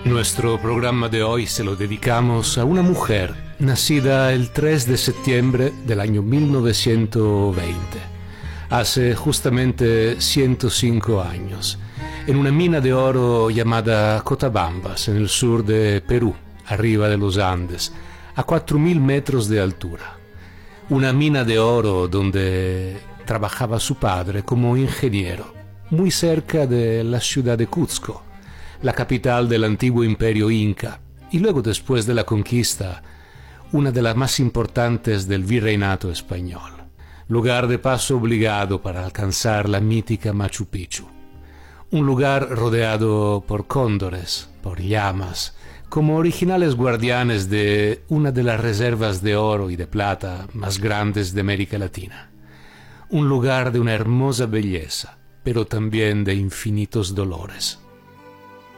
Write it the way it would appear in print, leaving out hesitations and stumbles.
Nuestro programa de hoy se lo dedicamos a una mujer nacida el 3 de septiembre del año 1920, hace justamente 105 años, en una mina de oro llamada Cotabambas, en el sur de Perú, arriba de los Andes, a 4.000 metros de altura. Una mina de oro donde trabajaba su padre como ingeniero, muy cerca de la ciudad de Cuzco, la capital del antiguo imperio inca, y luego, después de la conquista, una de las más importantes del virreinato español, lugar de paso obligado para alcanzar la mítica Machu Picchu. Un lugar rodeado por cóndores, por llamas, como originales guardianes de una de las reservas de oro y de plata más grandes de América Latina. Un lugar de una hermosa belleza, pero también de infinitos dolores.